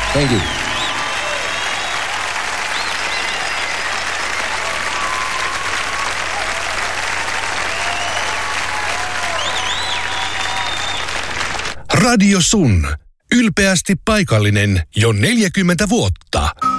Thank you. Radio Sun. Ylpeästi paikallinen jo 40 vuotta.